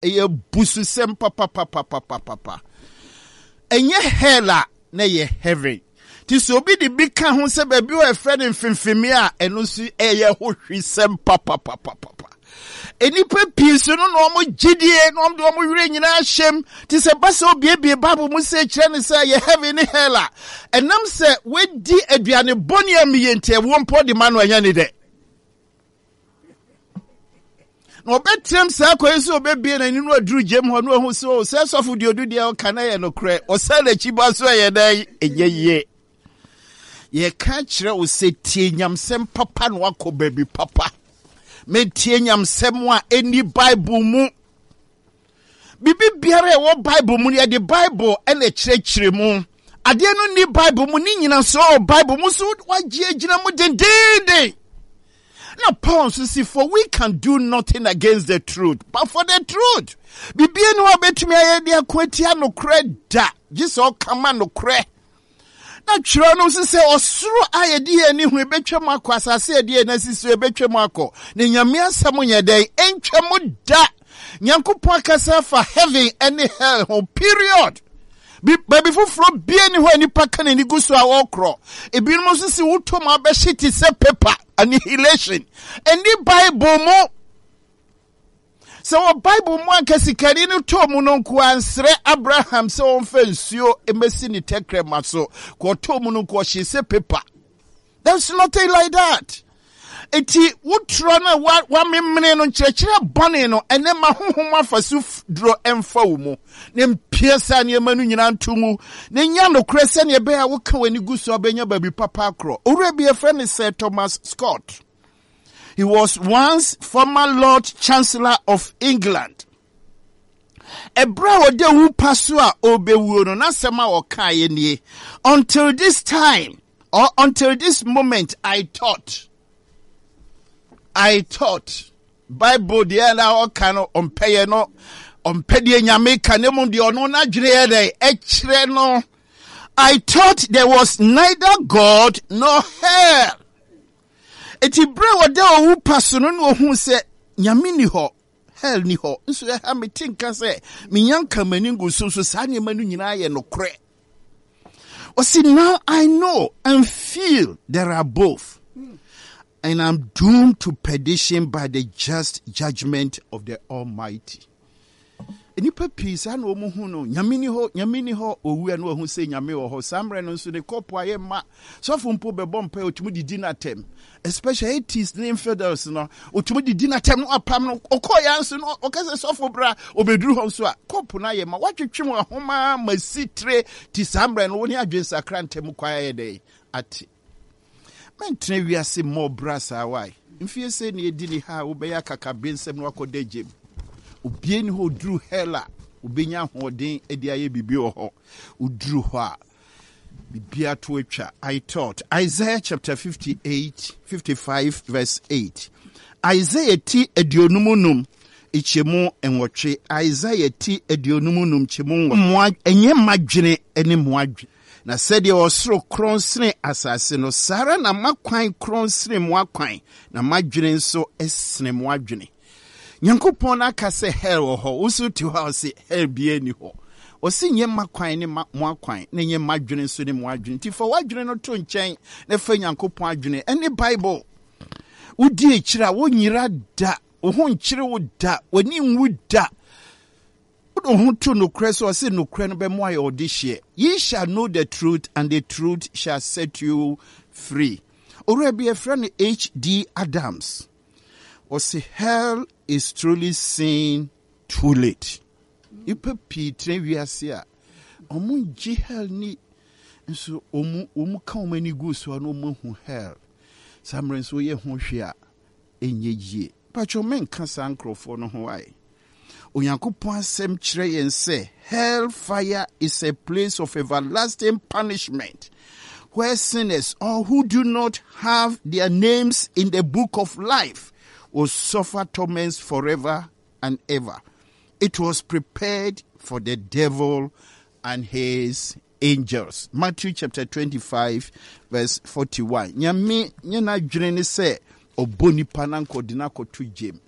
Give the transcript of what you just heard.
eye busu sem papa. Enye hela na ye heaven. Ti so bi di bi ka ho se ba bi o friend mfimfimi a eno su eye hohwi sem papa. Enipa piso no no mo gidie no mo do mo wire nyina hyem ti se ba se obiebie bible mu se kire ne se ye heaven ni hela enam se we di aduane boni am yente wo mpo di manu anya ni de no betrem sa koyeso obebie na ni no aduru gem ho no hu se sofu di odu de o kana ye no kre o se na chiba so ye dai eyeye ye ka kire o se tie nyamsem papa no akoba bi papa metie nyamsem a eni bible mu bibi biara e wo bible mu ye de bible e na kirekire mu ade no ni bible mu ni nyina so bible mu so wagye agina mu dendende. Now Paul says, for we can do nothing against the truth, but for the truth. Bibi no abetumi ayede akwatia no kreda jiso kama no kre. Na chiro no se osuro ayedi ani hu ebetwam akọ asase ade na sisi ebetwam akọ ne nyame asam nyeden entwam da nyankopon akasa for heaven and hell ho period. Baby fufuro bia ni ho ani paka na ni guso a wokro ebinom so se wutom abehiti se paper annihilation and the bible mo. So Bible mo ankasikari no to mu no nko ansre Abraham se on fansuo emesi ni tekrema so ko to mu no ko hye paper. There's nothing like that. Eti wutro na wa memene no nkyerɛkyerɛ bɔne no ene ma honhom afasu dro emfa wo mu ne mpiesa ne ma no nyina ntomu ne nya no krese ne be a wo ka wani guso abenya baby papa akro owura bi a friend is Thomas Scott. He was once former Lord Chancellor of England. Ebra ode wu paso a obewuo no na sema wo kae nie. Until this time or until this moment I thought Bible de na o kan ompeye no ompede nyame kanemu de ono na dwere dey ekire no. I thought there was neither God nor hell. Eti bre wode owu paso no no hu se nyame ni ho hell ni ho nso ya me tinka se minyanka maningu so sa ne manu nyina ye no kre. O see, now I know and feel there are both. And I'm doomed to perdition by the just judgment of the Almighty. Enipa peace an omu hu no nyamini ho owu an ohu se nyame wo ho samre no so de kopo aye ma so fompo be bompa otumi didi na tem especially atheists and infidels no otumi didi na tem no apam no okoya nso no okase so fo bra obeduru ho so a kopo na aye ma watwetwe mu ahoma masitre ti samre no woni adwensa krantem kwa aye dey ati mentre wiase mo brasa why mfie se ne edini ha wo be ya kaka bensem no akoda gem obie ni ho dru hela obenya hoden edi aye bibi ho udru ho a bibia to atwa. I thought Isaiah chapter 55 verse 8. Isaiah ti edionumunum ichemu enwotwe. Isaiah ti edionumunum chemu mo enye madwene ene mo adwe na sede osoro kronsene asase no sara na makwan kronsene mo akwan na madwene nso esene mo adwene. Nyankopon aka se hell ho usu ti ho se hell bie ni ho o se nye makwan ne mo akwan ne nye madwene so ne mo adwene ti for wadwene no to nchen na fa Nyankopon adwene any Bible udi ekira wo nyira da wo ho nkire wo da wani nwu da wo ho to no kre so se no kre no be mo aye odihye. Ye shall know the truth and the truth shall set you free. Ora be a friend H.D. Adams or say hell is truly seen too late. Ipe pitre wiase a omu ji hell ni nso omu ka omani gu so no omu hu hell samre nso ye hu hwe a enye yie pacho men ka sankrofo no ho ai Onyankopon asem kire yen say hell fire is a place of everlasting punishment where sinners or who do not have their names in the book of life will suffer torments forever and ever. It was prepared for the devil and his angels. Matthew chapter 25 verse 41. Nyame nyana dwene ne se oboni pananko dinako to jem.